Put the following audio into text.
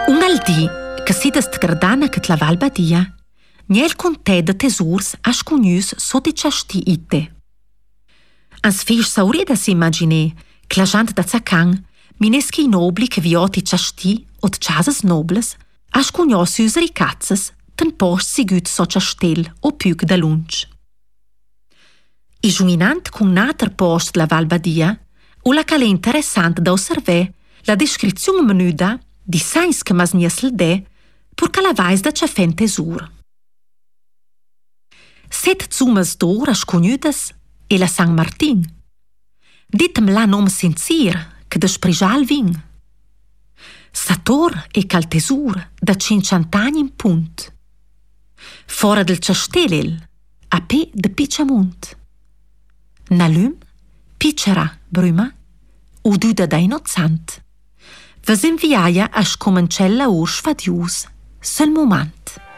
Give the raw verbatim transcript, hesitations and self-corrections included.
Un al dì che si destgradana che la Val Badia, niel conté de tesurs a scugnus sotto i ciasti ite. Ans fisch sauria da si immaginer che la gente da Zaccan mineschi nobli che vioti ciasti od chasas nobles a scugnos sus ricazzas ten post sigut so ciastel o più da lunch. I giuminant con nater post la Val Badia, o la cale interessant da osserver la descrizione menuda di sains che mas niesel de pur che la vais da cefen tesur. Set zumes d'or a scugnudas e la San Martin. Ditem la nom sincir che de sprijal vin. Sator e cal tesur da cincant'anni in punt. Fora del ciastelel, a pe de Picciamunt. Na lum, Piccera, bruma, ududa da innocent. Vas enviaia a scomancella ur sfadius, sul moment.